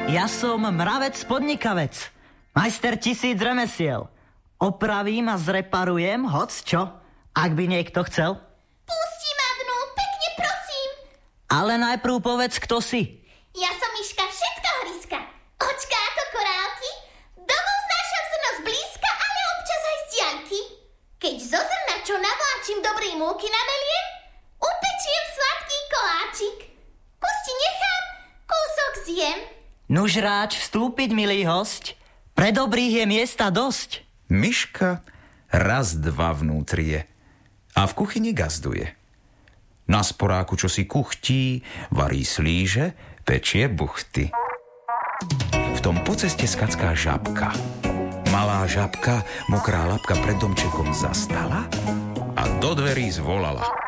Ja som mravec podnikavec, majster 1000 remesiel. Opravím a zreparujem hoc čo, ak by niekto chcel. Pusti ma dnu, pekne prosím. Ale najprv povedz, kto si. Ja som myška všetkohryska. Očka ako korálky, domov znášam zrno zblízka, ale občas aj z diaľky. Keď zo zrna, čo navláčim, dobrej múky nameliem, upečiem sladký koláčik. Kosti nechám, kúsok zjem. Nuž ráč vstúpiť, milý hosť. Pre dobrých je miesta dosť. Myška raz, dva vnútri je a v kuchyni gazduje. Na sporáku, čo si kuchtí, varí slíže, pečie buchty. V tom po ceste skacká žabka. Malá žabka, mokrá labka pred domčekom zastala a do dverí zvolala.